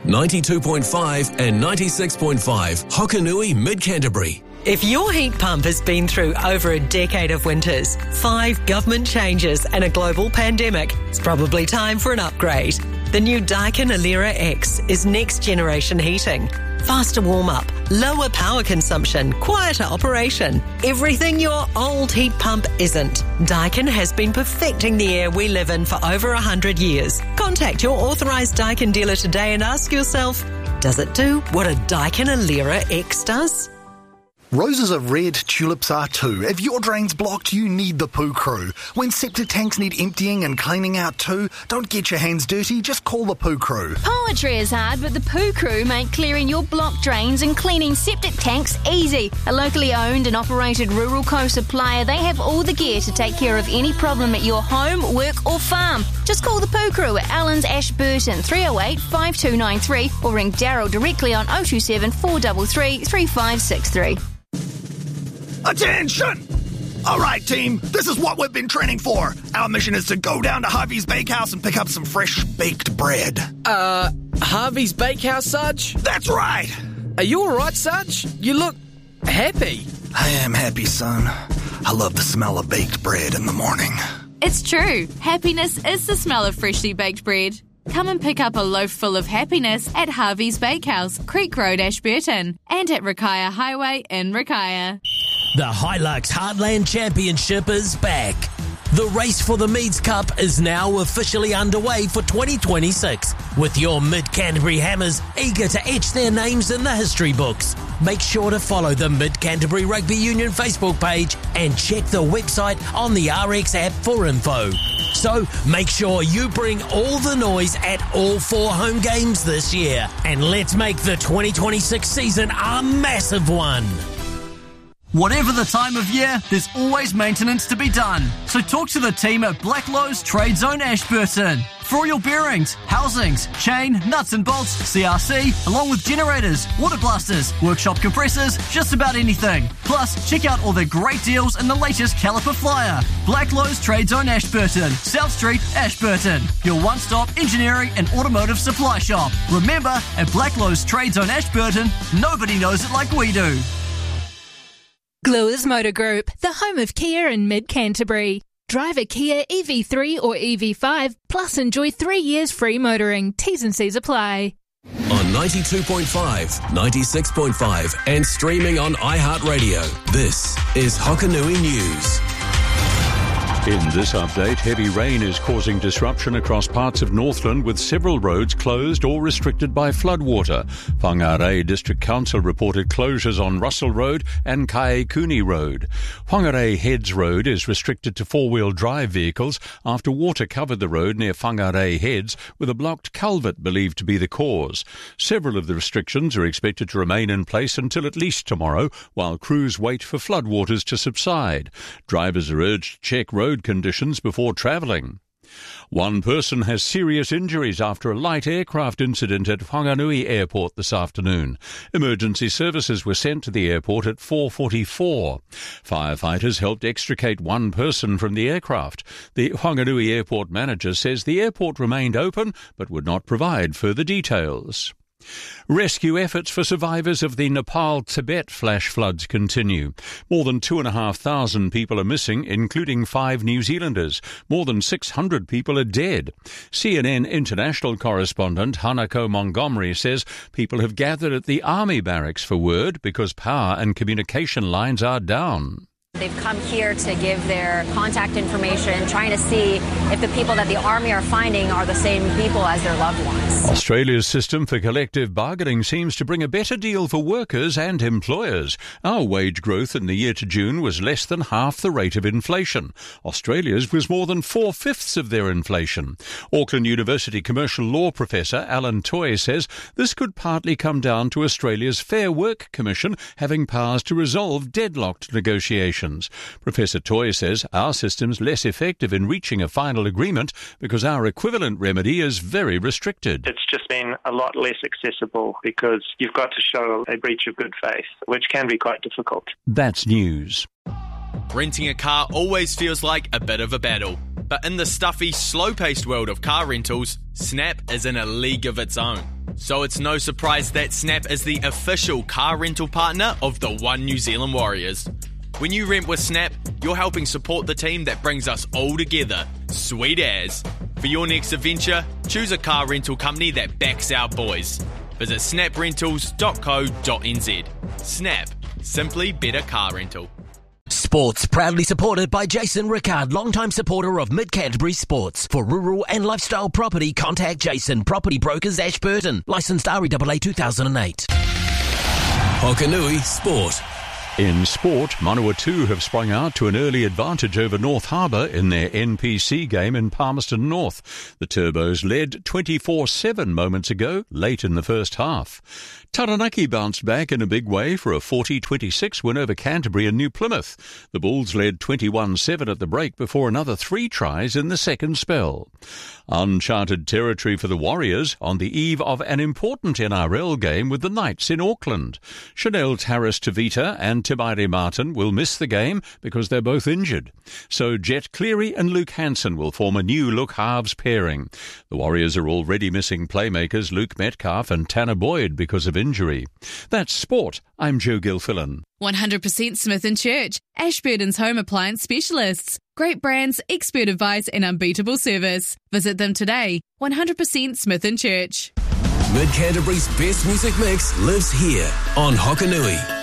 92.5 and 96.5 Hokanui Mid-Canterbury. If your heat pump has been through over a decade of winters, 5 government changes and a global pandemic, it's probably time for an upgrade. The new Daikin Alera X is next generation heating. Faster warm-up, lower power consumption, quieter operation. Everything your old heat pump isn't. Daikin has been perfecting the air we live in for over 100 years. Contact your authorised Daikin dealer today and ask yourself, does it do what a Daikin Alera X does? Roses are red, tulips are too. If your drain's blocked, you need the Poo Crew. When septic tanks need emptying and cleaning out too, don't get your hands dirty, just call the Poo Crew. Poetry is hard, but the Poo Crew make clearing your blocked drains and cleaning septic tanks easy. A locally owned and operated rural co-supplier, they have all the gear to take care of any problem at your home, work or farm. Just call the Poo Crew at Allen's Ashburton 308 5293 or ring Daryl directly on 027 433 3563. Attention! All right, team, this is what we've been training for. Our mission is to go down to Harvey's Bakehouse and pick up some fresh baked bread. Harvey's Bakehouse, Sarge? That's right. Are you all right, Sarge? You look happy. I am happy, son. I love the smell of baked bread in the morning. It's true. Happiness is the smell of freshly baked bread. Come and pick up a loaf full of happiness at Harvey's Bakehouse, Creek Road, Ashburton, and at Rakaia Highway in Rakaia. The Hilux Heartland Championship is back. The race for the Meads Cup is now officially underway for 2026, with your Mid-Canterbury Hammers eager to etch their names in the history books. Make sure to follow the Mid-Canterbury Rugby Union Facebook page and check the website on the RX app for info. So make sure you bring all the noise at all 4 home games this year, and let's make the 2026 season a massive one. Whatever the time of year, there's always maintenance to be done. So talk to the team at Blacklowe's Trade Zone Ashburton. For all your bearings, housings, chain, nuts and bolts, CRC, along with generators, water blasters, workshop compressors, just about anything. Plus, check out all the great deals in the latest caliper flyer. Blacklowe's Trade Zone Ashburton, South Street, Ashburton. Your one-stop engineering and automotive supply shop. Remember, at Blacklowe's Trade Zone Ashburton, nobody knows it like we do. Gluers Motor Group, the home of Kia in Mid-Canterbury. Drive a Kia EV3 or EV5, plus enjoy 3 years free motoring. T's and C's apply. On 92.5, 96.5 and streaming on iHeartRadio, this is Hokanui News. In this update, heavy rain is causing disruption across parts of Northland with several roads closed or restricted by floodwater. Whangarei District Council reported closures on Russell Road and Kaekuni Road. Whangarei Heads Road is restricted to four-wheel drive vehicles after water covered the road near Whangarei Heads with a blocked culvert believed to be the cause. Several of the restrictions are expected to remain in place until at least tomorrow while crews wait for floodwaters to subside. Drivers are urged to check road conditions before travelling. One person has serious injuries after a light aircraft incident at Whanganui Airport this afternoon. Emergency services were sent to the airport at 4:44. Firefighters helped extricate one person from the aircraft. The Whanganui Airport manager says the airport remained open but would not provide further details. Rescue efforts for survivors of the Nepal-Tibet flash floods continue. More than 2,500 people are missing, including 5 New Zealanders. More than 600 people are dead. CNN international correspondent Hanako Montgomery says people have gathered at the army barracks for word because power and communication lines are down. They've come here to give their contact information, trying to see if the people that the Army are finding are the same people as their loved ones. Australia's system for collective bargaining seems to bring a better deal for workers and employers. Our wage growth in the year to June was less than half the rate of inflation. Australia's was more than 4/5 of their inflation. Auckland University commercial law professor Alan Toy says this could partly come down to Australia's Fair Work Commission having powers to resolve deadlocked negotiations. Professor Toy says our system's less effective in reaching a final agreement because our equivalent remedy is very restricted. It's just been a lot less accessible because you've got to show a breach of good faith, which can be quite difficult. That's news. Renting a car always feels like a bit of a battle. But in the stuffy, slow-paced world of car rentals, Snap is in a league of its own. So it's no surprise that Snap is the official car rental partner of the One New Zealand Warriors. When you rent with Snap, you're helping support the team that brings us all together. Sweet as. For your next adventure, choose a car rental company that backs our boys. Visit snaprentals.co.nz. Snap. Simply better car rental. Sports proudly supported by Jason Rickard, longtime supporter of Mid-Canterbury Sports. For rural and lifestyle property, contact Jason, Property Brokers, Ashburton. Licensed REAA 2008. Hokanui Sport. In sport, Manawatu have sprung out to an early advantage over North Harbour in their NPC game in Palmerston North. The Turbos led 24-7 moments ago, late in the first half. Taranaki bounced back in a big way for a 40-26 win over Canterbury and New Plymouth. The Bulls led 21-7 at the break before another 3 tries in the second spell. Uncharted territory for the Warriors on the eve of an important NRL game with the Knights in Auckland. Chanel Harris-Tavita and Timaire Martin will miss the game because they're both injured. So Jet Cleary and Luke Hanson will form a new look halves pairing. The Warriors are already missing playmakers Luke Metcalf and Tanner Boyd because of injury. That's sport. I'm Joe Gilfillan. 100% Smith & Church, Ashburton's home appliance specialists. Great brands, expert advice and unbeatable service. Visit them today. 100% Smith & Church. Mid-Canterbury's best music mix lives here on Hokanui.